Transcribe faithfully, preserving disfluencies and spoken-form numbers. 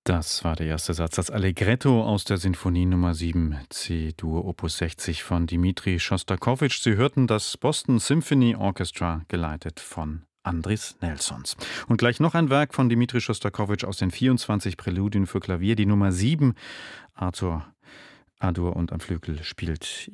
Das war der erste Satz, das Allegretto aus der Sinfonie Nummer sieben C-Dur Opus sechzig von Dmitri Schostakowitsch. Sie hörten das Boston Symphony Orchestra, geleitet von Andris Nelsons. Und gleich noch ein Werk von Dmitri Schostakowitsch aus den vierundzwanzig Präludien für Klavier, die Nummer sieben. Arthur A-Dur und am Flügel spielt